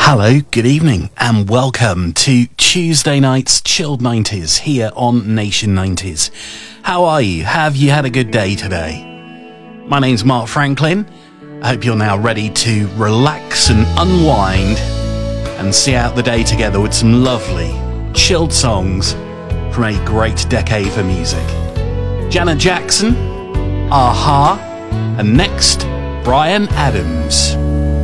Hello, good evening, and welcome to Tuesday night's Chilled 90s here on Nation 90s. How are you? Have you had a good day today? My name's Mark Franklin. I hope you're now ready to relax and unwind and see out the day together with some lovely, chilled songs from a great decade for music. Janet Jackson, Aha, and next, Bryan Adams.